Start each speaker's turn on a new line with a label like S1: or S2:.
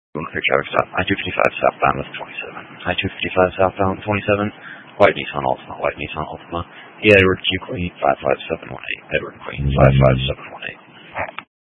S1: Clear traffic stop. I-255 southbound with 27. I-255 southbound with 27. White Nissan Altima. White Nissan Altima. Yeah, Edward Q Queen 55718. Edward Queen 55718.